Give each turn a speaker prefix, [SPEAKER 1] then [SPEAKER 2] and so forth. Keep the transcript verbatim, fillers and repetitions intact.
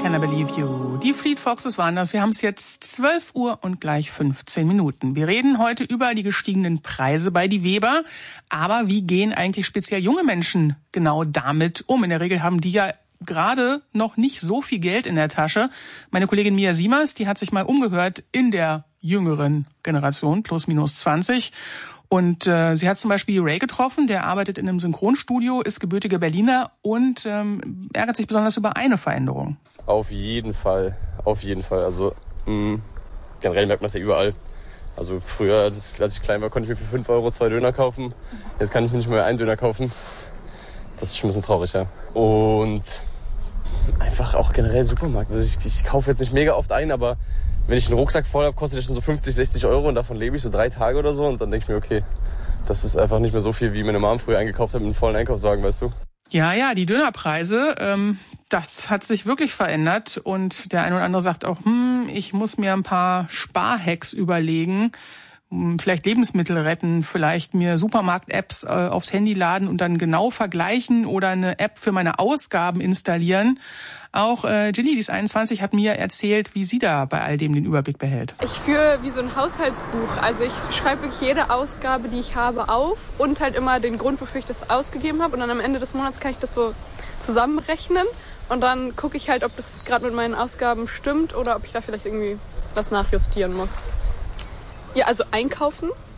[SPEAKER 1] Can I Believe You? Die Fleet Foxes waren das. Wir haben es jetzt zwölf Uhr und gleich fünfzehn Minuten. Wir reden heute über die gestiegenen Preise bei die Weber. Aber wie gehen eigentlich speziell junge Menschen genau damit um? In der Regel haben die ja gerade noch nicht so viel Geld in der Tasche. Meine Kollegin Mia Siemers, die hat sich mal umgehört in der jüngeren Generation, plus minus zwanzig. Und äh, sie hat zum Beispiel Ray getroffen, der arbeitet in einem Synchronstudio, ist gebürtiger Berliner und ähm, ärgert sich besonders über eine Veränderung.
[SPEAKER 2] Auf jeden Fall, auf jeden Fall. Also mh, generell merkt man es ja überall. Also früher, als ich, als ich klein war, konnte ich mir für fünf Euro zwei Döner kaufen. Jetzt kann ich mir nicht mehr einen Döner kaufen. Das ist schon ein bisschen traurig, ja. Und einfach auch generell Supermarkt. Also ich, ich kaufe jetzt nicht mega oft ein, aber wenn ich einen Rucksack voll habe, kostet der schon so fünfzig, sechzig Euro und davon lebe ich so drei Tage oder so. Und dann denke ich mir, okay, das ist einfach nicht mehr so viel, wie meine Mom früher eingekauft hat mit einem vollen Einkaufswagen, weißt du?
[SPEAKER 1] Ja, ja, die Dönerpreise, ähm, das hat sich wirklich verändert. Und der eine oder andere sagt auch, hm, ich muss mir ein paar Sparhacks überlegen. Vielleicht Lebensmittel retten, vielleicht mir Supermarkt-Apps äh, aufs Handy laden und dann genau vergleichen oder eine App für meine Ausgaben installieren. Auch äh, Ginny, die ist einundzwanzig, hat mir erzählt, wie sie da bei all dem den Überblick behält.
[SPEAKER 3] Ich führe wie so ein Haushaltsbuch. Also ich schreibe wirklich jede Ausgabe, die ich habe, auf und halt immer den Grund, wofür ich das ausgegeben habe. Und dann am Ende des Monats kann ich das so zusammenrechnen. Und dann gucke ich halt, ob das gerade mit meinen Ausgaben stimmt oder ob ich da vielleicht irgendwie was nachjustieren muss. Ja, also einkaufen